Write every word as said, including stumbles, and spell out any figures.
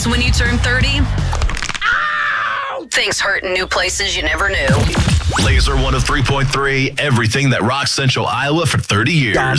happens when you turn thirty? Ow! Things hurt in new places you never knew. Laser one oh three point three, everything that rocks Central Iowa for thirty years.